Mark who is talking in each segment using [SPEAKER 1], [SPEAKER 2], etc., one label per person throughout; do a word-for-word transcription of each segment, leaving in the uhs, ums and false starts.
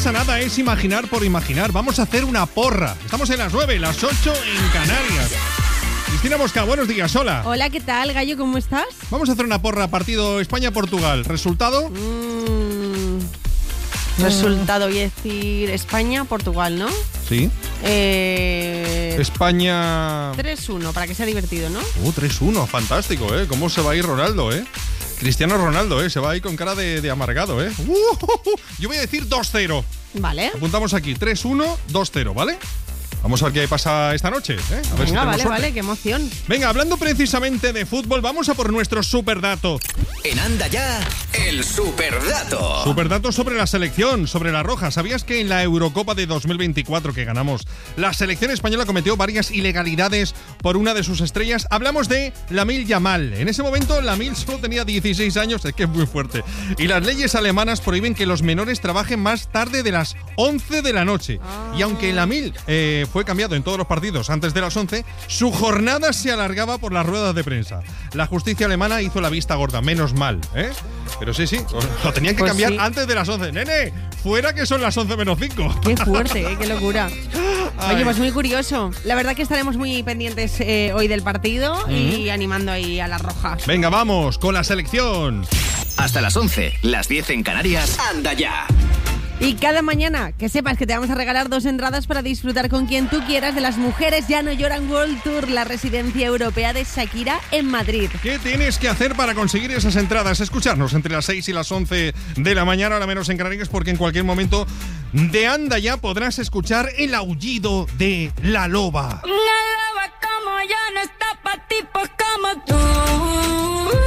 [SPEAKER 1] pasa nada, es imaginar por imaginar. Vamos a hacer una porra. Estamos en las nueve, las ocho en Canarias. Cristina Mosca, buenos días, hola.
[SPEAKER 2] Hola, ¿qué tal, Gallo? ¿Cómo estás?
[SPEAKER 1] Vamos a hacer una porra, partido España-Portugal. ¿Resultado?
[SPEAKER 2] Mm, resultado, voy a decir España-Portugal, ¿no?
[SPEAKER 1] Sí.
[SPEAKER 2] Eh,
[SPEAKER 1] España...
[SPEAKER 2] tres uno, para que sea divertido, ¿no?
[SPEAKER 1] Uh, tres uno, fantástico, ¿eh? ¿Cómo se va a ir Ronaldo, eh? Cristiano Ronaldo, ¿eh? Se va ahí con cara de, de amargado, ¿eh? Uh, uh, uh. Yo voy a decir dos cero.
[SPEAKER 2] Vale.
[SPEAKER 1] Apuntamos aquí, tres uno, dos cero, ¿vale? Vamos a ver qué pasa esta noche, ¿eh? A ver
[SPEAKER 2] Venga,
[SPEAKER 1] si tenemos
[SPEAKER 2] vale,
[SPEAKER 1] suerte.
[SPEAKER 2] vale, qué emoción.
[SPEAKER 1] Venga, hablando precisamente de fútbol, vamos a por nuestro superdato.
[SPEAKER 3] En Anda Ya, el superdato.
[SPEAKER 1] Superdato sobre la selección, sobre la roja. ¿Sabías que en la Eurocopa de dos mil veinticuatro que ganamos, la selección española cometió varias ilegalidades por una de sus estrellas? Hablamos de Lamine Yamal. En ese momento, Lamine solo tenía dieciséis años, es que es muy fuerte. Y las leyes alemanas prohíben que los menores trabajen más tarde de las once de la noche.
[SPEAKER 2] Ah.
[SPEAKER 1] Y aunque Lamine eh, fue cambiado en todos los partidos antes de las once, su jornada se alargaba por las ruedas de prensa. La justicia alemana hizo la vista gorda, menos mal, ¿eh? Pero sí, sí, lo tenían que
[SPEAKER 2] Pues
[SPEAKER 1] cambiar
[SPEAKER 2] sí.
[SPEAKER 1] antes de las once. ¡Nene! ¡Fuera que son las once menos cinco!
[SPEAKER 2] Qué fuerte, ¿eh? Qué locura.
[SPEAKER 1] Ay.
[SPEAKER 2] Oye, pues muy curioso. La verdad que estaremos muy pendientes eh, hoy del partido y animando ahí a las rojas.
[SPEAKER 1] Venga, vamos con la selección.
[SPEAKER 3] Hasta las once, las diez en Canarias. Anda Ya.
[SPEAKER 2] Y cada mañana, que sepas que te vamos a regalar dos entradas para disfrutar con quien tú quieras de las Mujeres Ya No Lloran World Tour, la residencia europea de Shakira en Madrid.
[SPEAKER 1] ¿Qué tienes que hacer para conseguir esas entradas? Escucharnos entre las seis y las once de la mañana, ahora menos en Canarias, porque en cualquier momento de Anda Ya podrás escuchar el aullido de la loba.
[SPEAKER 4] Una loba como yo no está pa' tipos como tú.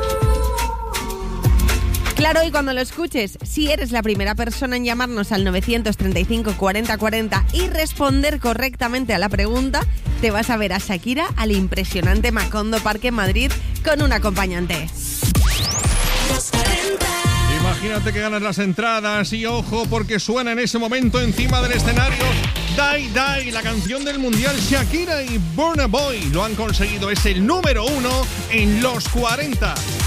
[SPEAKER 2] Claro, y cuando lo escuches, si eres la primera persona en llamarnos al novecientos treinta y cinco cuarenta cuarenta y responder correctamente a la pregunta, te vas a ver a Shakira al impresionante Macondo Parque en Madrid con un acompañante.
[SPEAKER 1] Imagínate que ganas las entradas y ojo porque suena en ese momento encima del escenario Die Die, la canción del mundial. Shakira y Burna Boy lo han conseguido, es el número uno en los cuarenta.